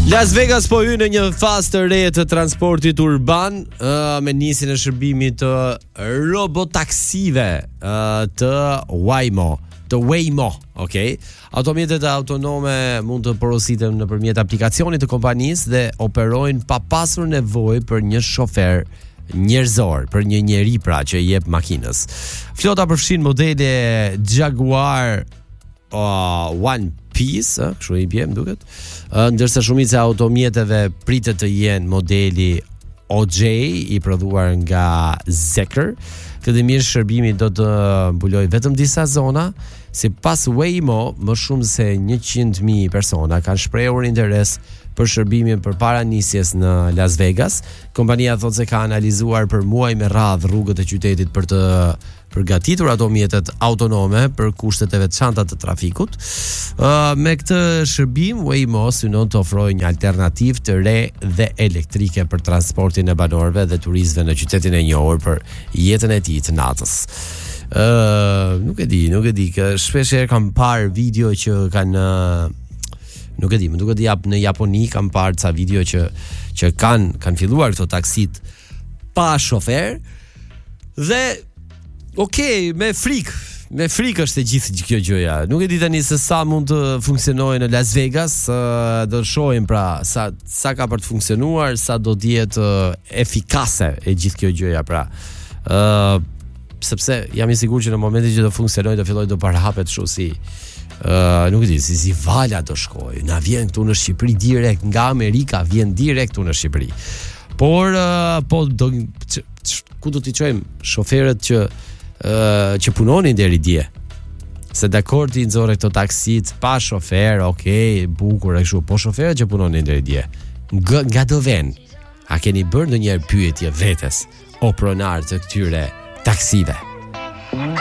Las Vegas po hyn në një fazë të re të transportit urban me nisjen e shërbimit të robotaksive të Waymo. Okay? Automjetet autonome mund të porositen nëpërmjet aplikacionit të kompanisë dhe operojnë pa pasur nevojë për një shofer njerëzor, për një njeri pra që i jep makinës. Flota përfshin modele Jaguar One Piece, kështu i bie, më duket. Ndërsa shumica e automjeteve pritet të jenë modeli OJ i prodhuar nga Zeekr. Fillimisht shërbimi do të mbulojë vetëm disa zona. Sipas Waymo, më shumë se 100.000 persona kanë shprehur interes për shërbimin përpara nisjes në Las Vegas. Kompania thotë se ka analizuar për muaj me radhë rrugët e qytetit për të përgatitur ato mjetet autonome për kushtet e veçanta të trafikut. Me këtë shërbim, Waymo synon të ofrojë një alternativë të re dhe elektrike për transportin e banorëve dhe turistëve në qytetin e njohur për jetën e tij të natës. Nuk e di, që shpeshherë kam parë video që kanë nuk e di, më duket në Japoni kam parë ca video që kanë filluar këto taksit pa shofer dhe me frikë është e gjithë kjo gjëja. Nuk e di tani se sa mund të funksionojë në Las Vegas, do shohim pra sa ka për të funksionuar, sa do të jetë efikase e gjithë kjo gjëja pra. Sepse jam i sigurt që në momentin që do funksionojë do fillojë të parahapet kështu si nuk e di, si vala do shkojë. Na vjen këtu në Shqipëri direkt nga Amerika, vjen direkt këtu në Shqipëri. Por ku do t'i çojmë shoferët që punonin deri dje? Se dakord i nxorë këto taksit pa shofer, bukur e kështu, po shoferët që punonin deri dje. Nga do vend? A keni bërë ndonjëherë pyetje vetes o pronar të këtyre taksive?